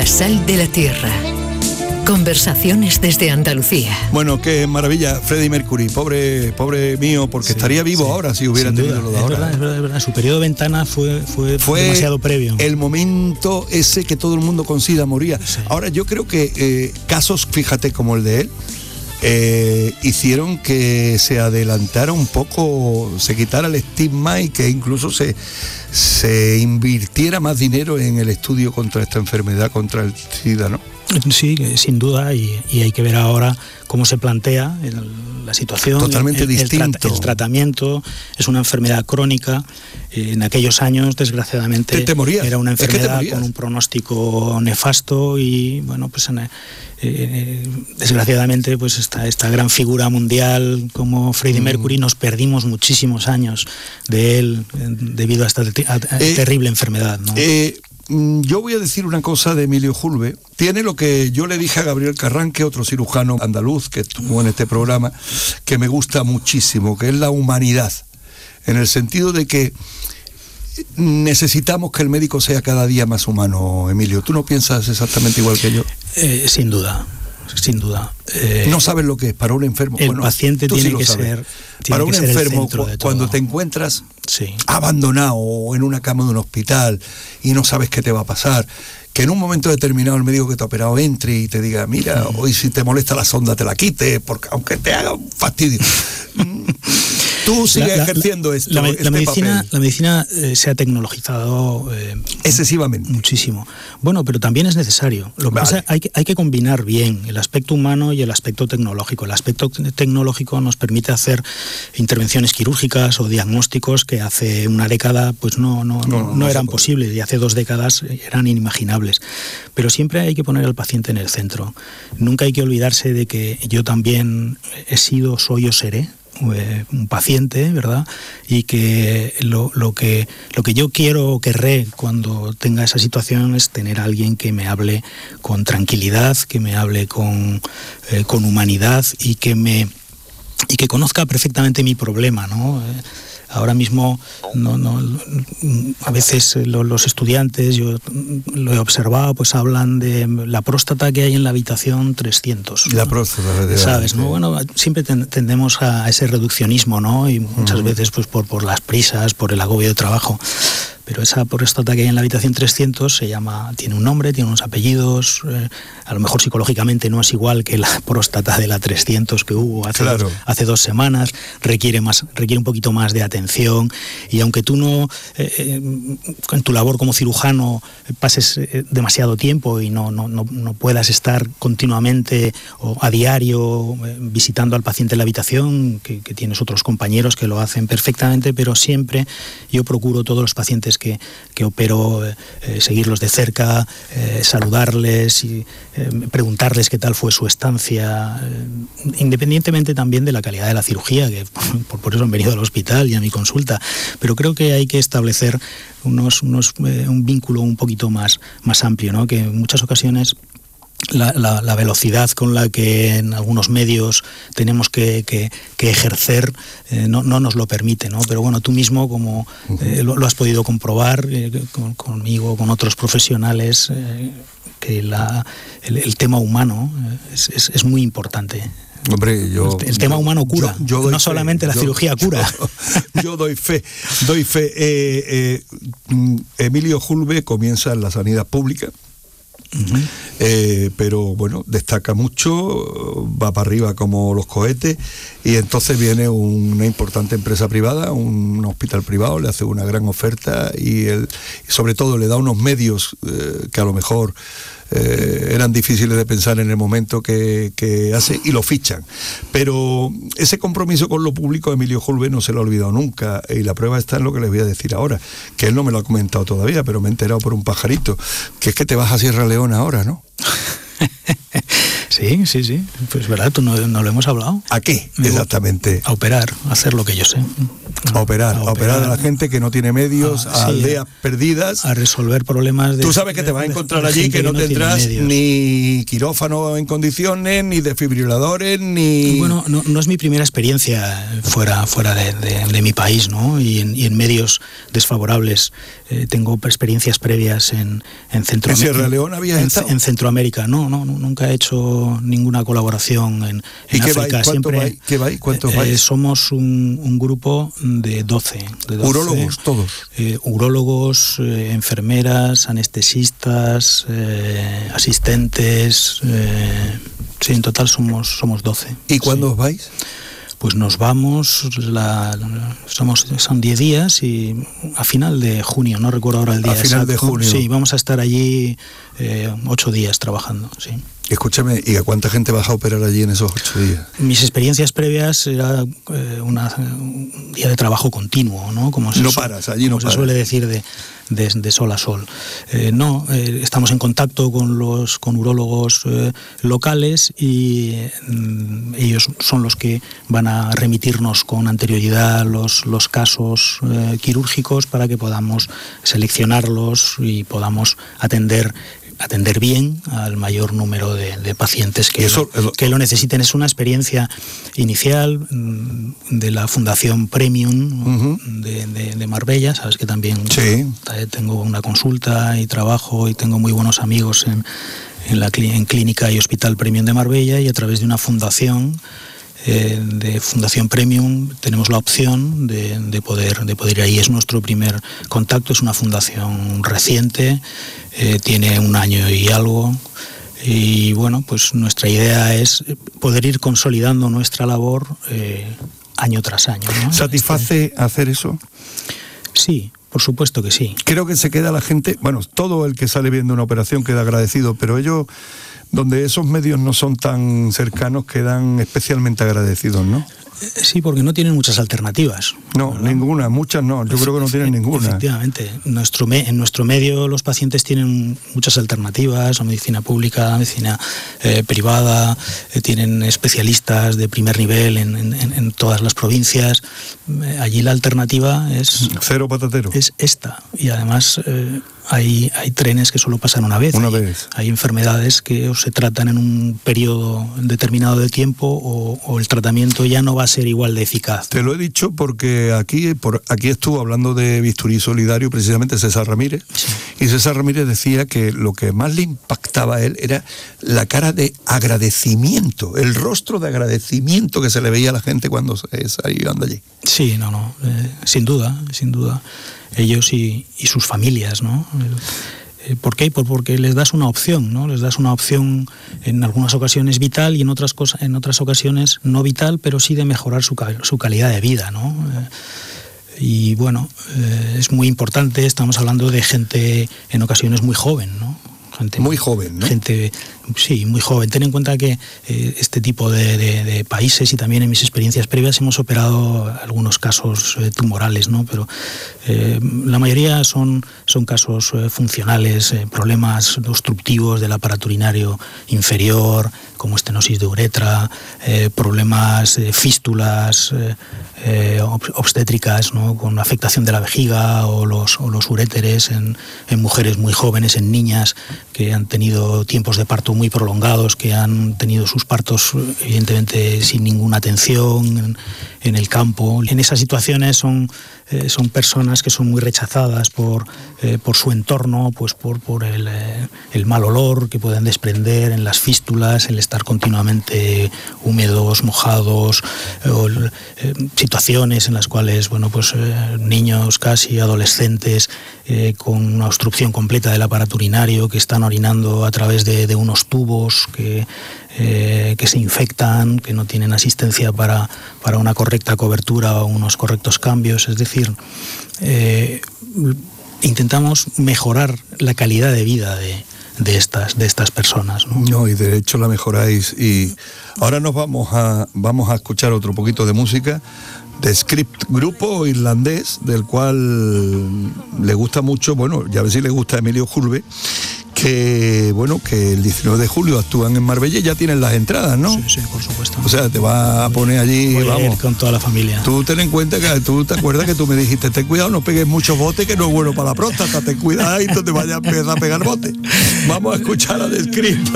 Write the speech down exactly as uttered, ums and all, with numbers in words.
La sal de la tierra. Conversaciones desde Andalucía. Bueno, qué maravilla, Freddie Mercury, pobre, pobre mío, porque sí, estaría vivo sí, ahora si hubiera tenido lo de es ahora. Verdad, es verdad, es verdad. Su periodo de ventana fue, fue, fue demasiado previo. El momento ese que todo el mundo con SIDA moría. Sí. Ahora, yo creo que eh, casos, fíjate, como el de él, eh, hicieron que se adelantara un poco, se quitara el estigma y que incluso se, se invirtiera más dinero en el estudio contra esta enfermedad, contra el SIDA, ¿no? Sí, sin duda, y, y hay que ver ahora cómo se plantea el, la situación. Totalmente el, distinto. El, tra- el tratamiento es una enfermedad crónica. En aquellos años, desgraciadamente, te, te morías. Era una enfermedad es que con un pronóstico nefasto y, bueno, pues eh, eh, desgraciadamente, pues esta, esta gran figura mundial como Freddie mm. Mercury, nos perdimos muchísimos años de él eh, debido a esta te- a, a eh, terrible enfermedad, ¿no? Eh, Yo voy a decir una cosa de Emilio Julve. Tiene lo que yo le dije a Gabriel Carranque, otro cirujano andaluz que estuvo en este programa, que me gusta muchísimo, que es la humanidad, en el sentido de que necesitamos que el médico sea cada día más humano, Emilio. ¿Tú no piensas exactamente igual que yo? Eh, sin duda. Sin duda. Eh, no sabes lo que es para un enfermo. El bueno, paciente tiene sí que sabes. ser tiene para un que enfermo, ser el cuando te encuentras sí. abandonado o en una cama de un hospital y no sabes qué te va a pasar, que en un momento determinado el médico que te ha operado entre y te diga, mira, mm. hoy si te molesta la sonda te la quite, porque aunque te haga un fastidio. Tú sigues la, la, ejerciendo esto. La, la, este la medicina, papel. la medicina eh, se ha tecnologizado eh, excesivamente. Muchísimo. Bueno, pero también es necesario. Lo que vale. pasa es que hay, que hay que combinar bien el aspecto humano y el aspecto tecnológico. El aspecto tecnológico nos permite hacer intervenciones quirúrgicas o diagnósticos que hace una década pues no, no, no, no, no eran posibles y hace dos décadas eran inimaginables. Pero siempre hay que poner al paciente en el centro. Nunca hay que olvidarse de que yo también he sido, soy o seré un paciente, ¿verdad? Y que lo, lo que lo que yo quiero o querré cuando tenga esa situación es tener a alguien que me hable con tranquilidad, que me hable con, eh, con humanidad y que me y que conozca perfectamente mi problema, ¿no? Eh, Ahora mismo, no, no, a veces los estudiantes, yo lo he observado, pues hablan de la próstata que hay en la habitación trescientos. La próstata, de ¿sabes? ¿No? Bueno, siempre tendemos a ese reduccionismo, ¿no? Y muchas uh-huh. veces, pues por, por las prisas, por el agobio de trabajo. Pero esa próstata que hay en la habitación trescientos se llama, tiene un nombre, tiene unos apellidos, eh, a lo mejor psicológicamente no es igual que la próstata de la trescientos que hubo hace, claro. dos, hace dos semanas, requiere más, requiere un poquito más de atención y aunque tú no, eh, en tu labor como cirujano pases eh, demasiado tiempo y no, no, no, no puedas estar continuamente o a diario eh, visitando al paciente en la habitación, que, que tienes otros compañeros que lo hacen perfectamente, pero siempre yo procuro todos los pacientes que, que opero, eh, seguirlos de cerca, eh, saludarles y eh, preguntarles qué tal fue su estancia, eh, independientemente también de la calidad de la cirugía, que por, por eso han venido al hospital y a mi consulta, pero creo que hay que establecer unos, unos, eh, un vínculo un poquito más, más amplio, ¿no? Que en muchas ocasiones La, la, la velocidad con la que en algunos medios tenemos que, que, que ejercer eh, no, no nos lo permite, ¿no? Pero bueno, tú mismo como eh, lo, lo has podido comprobar eh, con, conmigo, con otros profesionales, eh, que la, el, el tema humano eh, es, es, es muy importante. Hombre, yo... El, el tema yo, humano cura, yo, yo no solamente fe, la yo, cirugía cura. Yo, yo doy fe, doy fe. Eh, eh, Emilio Julve comienza en la sanidad pública. Uh-huh. Eh, pero bueno, destaca mucho, va para arriba como los cohetes y entonces viene una importante empresa privada, un hospital privado, le hace una gran oferta y, él, y sobre todo le da unos medios eh, que a lo mejor eh, eran difíciles de pensar en el momento que, que hace y lo fichan. Pero ese compromiso con lo público a Emilio Julve no se lo ha olvidado nunca y la prueba está en lo que les voy a decir ahora, que él no me lo ha comentado todavía, pero me he enterado por un pajarito, que es que te vas a Sierra Leona ahora, ¿no? Sí, Sí, sí, sí. Pues verdad, tú no, no lo hemos hablado. ¿A qué Digo, exactamente? A operar, a hacer lo que yo sé. A operar, a operar, a operar a la gente que no tiene medios, a, a sí, aldeas a, perdidas. A resolver problemas de... Tú sabes que te vas a encontrar allí que no, que no tendrás ni quirófano en condiciones, ni desfibriladores, ni... Bueno, no, no es mi primera experiencia fuera, fuera de, de, de mi país, ¿no? Y en, y en medios desfavorables. Eh, tengo experiencias previas en, en Centroamérica. ¿En Sierra Leona habías en, estado? En Centroamérica, no, no, nunca he hecho ninguna colaboración en, en ¿Y qué África. Vais? ¿Cuánto vais? ¿Qué vais? ¿Cuántos eh, vais? Somos un, un grupo de doce. De doce ¿Urólogos todos? Eh, urólogos, eh, enfermeras, anestesistas, eh, asistentes. Eh, sí, en total somos, somos doce. ¿Y cuándo sí. os vais? Pues nos vamos, la, somos, son diez días y a final de junio, no recuerdo ahora el día a final exacto. de junio. Sí, vamos a estar allí eh, ocho días trabajando, sí. Escúchame, ¿y a cuánta gente vas a operar allí en esos ocho días? Mis experiencias previas era eh, una, un día de trabajo continuo, ¿no? Como se no su, paras, allí no como paras. se suele decir de, de, de sol a sol. Eh, no, eh, estamos en contacto con los con urólogos eh, locales y mm, ellos son los que van a remitirnos con anterioridad los, los casos eh, quirúrgicos para que podamos seleccionarlos y podamos atender atender bien al mayor número de, de pacientes que, eso, lo, que lo necesiten. Es una experiencia inicial de la Fundación Premium uh-huh. de, de, de Marbella. Sabes que también sí. tengo una consulta y trabajo y tengo muy buenos amigos en, en la en Clínica y Hospital Premium de Marbella, y a través de una fundación Eh, de Fundación Premium tenemos la opción de, de, poder, de poder ir ahí. Es nuestro primer contacto, es una fundación reciente, eh, tiene un año y algo, y bueno, pues nuestra idea es poder ir consolidando nuestra labor eh, año tras año, ¿no? ¿Satisface este... hacer eso? Sí, por supuesto que sí. Creo que se queda la gente, bueno, todo el que sale viendo una operación queda agradecido, pero ellos, donde esos medios no son tan cercanos, quedan especialmente agradecidos, ¿no? Sí, porque no tienen muchas alternativas. No, ¿verdad? Ninguna, muchas no, yo creo que no tienen ninguna. Efectivamente, nuestro me, en nuestro medio los pacientes tienen muchas alternativas, a medicina pública, medicina eh, privada, eh, tienen especialistas de primer nivel en, en, en todas las provincias. Eh, allí la alternativa es... Cero patatero. Es esta, y además... Eh, Hay, hay trenes que solo pasan una vez. Una hay, vez. Hay enfermedades que o se tratan en un periodo determinado de tiempo o, o el tratamiento ya no va a ser igual de eficaz. Te lo he dicho porque aquí, por, aquí estuvo hablando de Bisturí Solidario precisamente César Ramírez, sí. Y César Ramírez decía que lo que más le impactaba a él era la cara de agradecimiento, el rostro de agradecimiento que se le veía a la gente cuando salían de allí. Sí, no, no, eh, sin duda, sin duda. Ellos y, y sus familias, ¿no? Eh, ¿Por qué? Por, porque les das una opción, ¿no? Les das una opción en algunas ocasiones vital y en otras cosas, en otras ocasiones no vital, pero sí de mejorar su, su calidad de vida, ¿no? Eh, y bueno, eh, es muy importante, estamos hablando de gente en ocasiones muy joven, ¿no? Gente muy joven, ¿no? Gente, sí, muy joven. Ten en cuenta que eh, este tipo de, de, de países y también en mis experiencias previas hemos operado algunos casos eh, tumorales, ¿no? Pero eh, la mayoría son, son casos eh, funcionales, eh, problemas obstructivos del aparato urinario inferior, como estenosis de uretra, eh, problemas, eh, fístulas eh, eh, obstétricas, ¿no? Con afectación de la vejiga o los, o los uréteres en, en mujeres muy jóvenes, en niñas que han tenido tiempos de parto muy prolongados, que han tenido sus partos evidentemente sin ninguna atención en, en el campo. En esas situaciones son, eh, son personas que son muy rechazadas por, eh, por su entorno, pues por, por el, eh, el mal olor que pueden desprender en las fístulas, el estar continuamente húmedos, mojados, eh, o, eh, situaciones en las cuales, bueno, pues eh, niños casi adolescentes eh, con una obstrucción completa del aparato urinario, que están orinando a través de, de unos tubos que, eh, que se infectan, que no tienen asistencia para, para una correcta cobertura o unos correctos cambios. Es decir, eh, intentamos mejorar la calidad de vida de, de, estas, de estas personas, ¿no? No, y de hecho la mejoráis. Y ahora nos vamos a, vamos a escuchar otro poquito de música de Script, grupo irlandés del cual le gusta mucho, bueno, ya a ver si le gusta a Emilio Hulbe, que bueno, que el diecinueve de julio actúan en Marbella y ya tienen las entradas, ¿no? Sí, sí, por supuesto. O sea, te vas a poner allí, Voy a ir vamos. con toda la familia. Tú ten en cuenta que tú te acuerdas que tú me dijiste, ten cuidado, no pegues muchos botes, que no es bueno para la próstata, ten cuidado y tú te vayas a empezar a pegar botes. Vamos a escuchar a The Script.